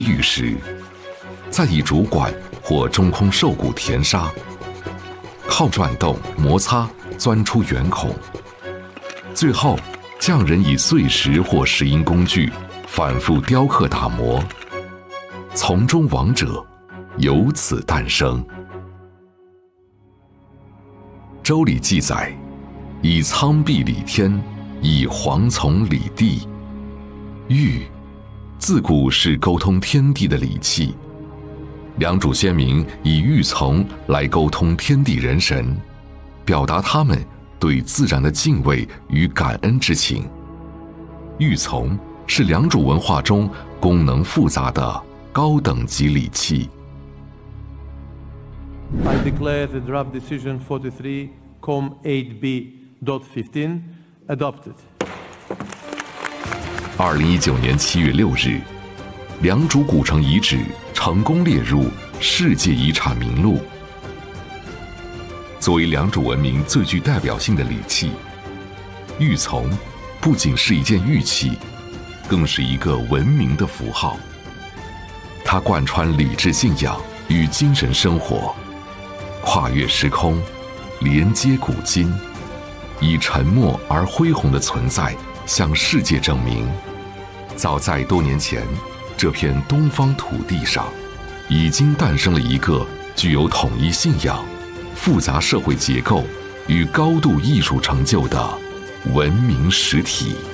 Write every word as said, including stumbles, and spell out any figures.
玉石，再以主管或中空受骨填沙，靠转动摩擦钻出圆孔。最后，匠人以碎石或石英工具反复雕刻打磨，从中王者由此诞生。周礼记载，以苍壁理天，以黄从理地。玉自古是沟通天地的礼器，良渚先民以玉琮来沟通天地人神，表达他们对自然的敬畏与感恩之情。玉琮是良渚文化中功能复杂的高等级礼器。 I declare the draft decision forty-three com eight b dot fifteen adopted. 二零一九年七月六日，良渚古城遗址成功列入世界遗产名录。作为良渚文明最具代表性的礼器，玉琮不仅是一件玉器，更是一个文明的符号。它贯穿礼制信仰与精神生活，跨越时空，连接古今，以沉默而恢宏的存在向世界证明，早在多年前，这片东方土地上已经诞生了一个具有统一信仰、复杂社会结构与高度艺术成就的文明实体。